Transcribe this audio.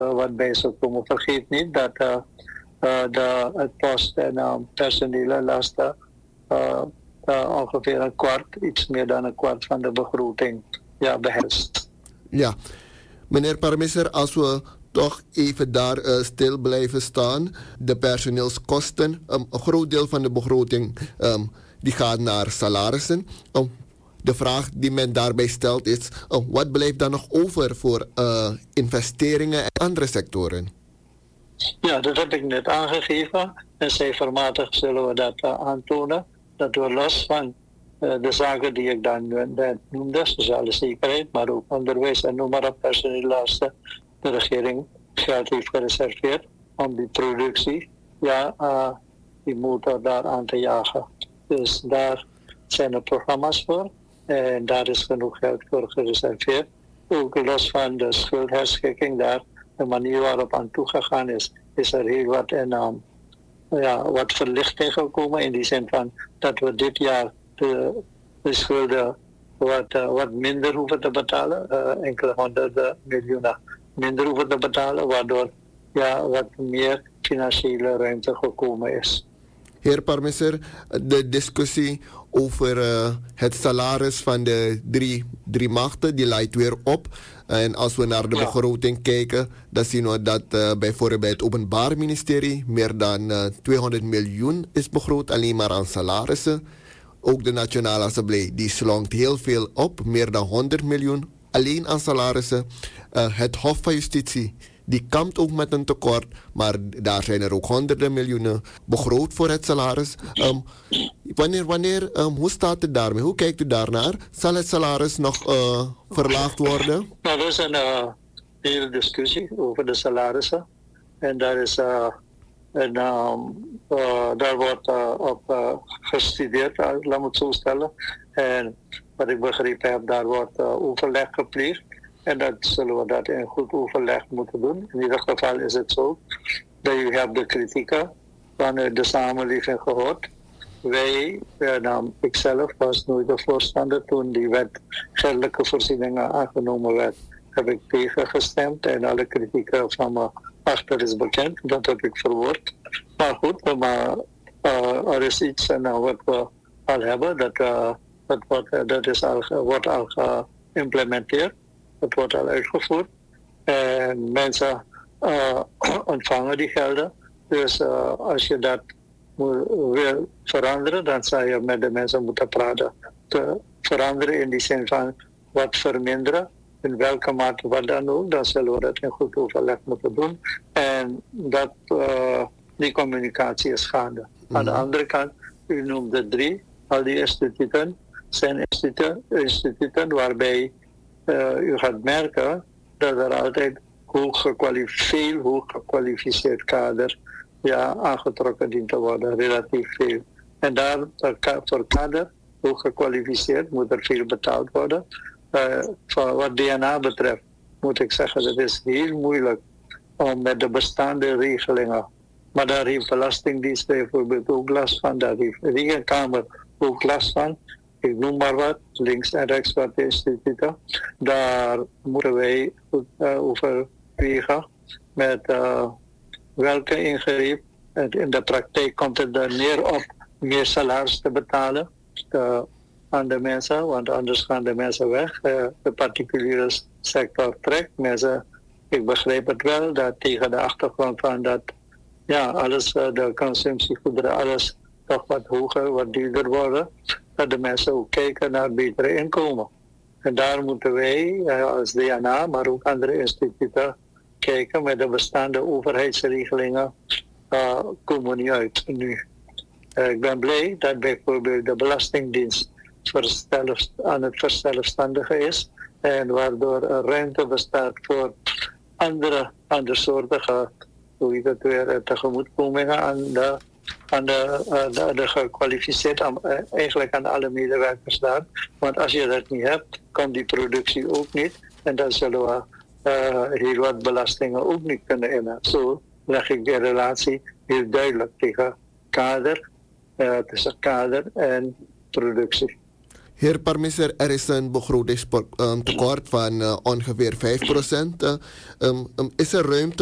wat bij zou komen. Vergeet niet dat het post- en personele lasten ongeveer iets meer dan een kwart van de begroting behelst. Ja, meneer Parmeser, als we toch even daar stil blijven staan. De personeelskosten, een groot deel van de begroting die gaat naar salarissen. De vraag die men daarbij stelt is, wat blijft dan nog over voor investeringen en andere sectoren? Ja, dat heb ik net aangegeven. En cijfermatig zullen we dat aantonen. Dat we los van de zaken die ik dan net noemde, sociale zekerheid, maar ook onderwijs en noem maar op, personeellasten, de regering geld heeft gereserveerd om die productie, die motor daar aan te jagen. Dus daar zijn er programma's voor en daar is genoeg geld voor gereserveerd. Ook los van de schuldherschikking daar, de manier waarop aan toegegaan is er heel wat wat verlichting gekomen in die zin van dat we dit jaar de schulden wat minder hoeven te betalen, enkele honderden miljoenen minder hoeven te betalen, waardoor wat meer financiële ruimte gekomen is. Heer Parmeser, de discussie over het salaris van de drie machten, die leidt weer op. En als we naar de begroting kijken, dan zien we dat bijvoorbeeld bij het Openbaar Ministerie meer dan 200 miljoen is begroot, alleen maar aan salarissen. Ook de Nationale Assemblée, die slongt heel veel op, meer dan 100 miljoen, alleen aan salarissen. Het Hof van Justitie, die kampt ook met een tekort, maar daar zijn er ook honderden miljoenen begroot voor het salaris. Hoe staat het daarmee? Hoe kijkt u daarnaar? Zal het salaris nog verlaagd worden? Nou, er is een hele discussie over de salarissen. En daar wordt op gestudeerd, laat me het zo stellen. En wat ik begrepen heb, daar wordt overleg gepleegd. En dat zullen we dat in goed overleg moeten doen. In ieder geval is het zo dat u hebt de kritieken vanuit de samenleving gehoord. Ikzelf was nooit de voorstander toen die wet geldelijke voorzieningen aangenomen werd. Heb ik tegengestemd en alle kritieken van me achter is bekend. Dat heb ik verwoord. Maar goed, er is iets wat we al hebben. Dat wordt al geïmplementeerd. Het wordt al uitgevoerd. En mensen ontvangen die gelden. Dus als je dat wil veranderen, dan zou je met de mensen moeten praten. Te veranderen in die zin van wat verminderen. In welke mate wat dan ook. Dan zullen we dat in goed overleg moeten doen. En die communicatie is gaande. Aan de andere kant, u noemde 3. Al die instituten zijn instituten waarbij u gaat merken dat er altijd veel hoog gekwalificeerd kader aangetrokken dient te worden, relatief veel. En daar voor kader, hoog gekwalificeerd, moet er veel betaald worden. Voor wat DNA betreft moet ik zeggen, dat is heel moeilijk om met de bestaande regelingen. Maar daar heeft Belastingdienst bijvoorbeeld ook last van, daar heeft de Rekenkamer ook last van. Ik noem maar wat, links en rechts wat instituten. Daar moeten wij overwegen met welke ingreep. In de praktijk komt het er neer op meer salaris te betalen aan de mensen, want anders gaan de mensen weg. De particuliere sector trekt. Mensen, ik begrijp het wel, dat tegen de achtergrond van dat alles, de consumptiegoederen, alles toch wat hoger, wat duurder worden. Dat de mensen ook kijken naar betere inkomen. En daar moeten wij als DNA, maar ook andere instituten kijken. Met de bestaande overheidsregelingen komen we niet uit nu. Ik ben blij dat bijvoorbeeld de Belastingdienst aan het verzelfstandigen is. En waardoor er ruimte bestaat voor andersoortige tegemoetkomingen aan de gekwalificeerd, eigenlijk aan alle medewerkers daar. Want als je dat niet hebt, kan die productie ook niet. En dan zullen we heel wat belastingen ook niet kunnen innen. Zo leg ik de relatie heel duidelijk tegen tussen kader en productie. Heer Parmeser, er is een begrotingstekort van ongeveer 5%. Is er ruimte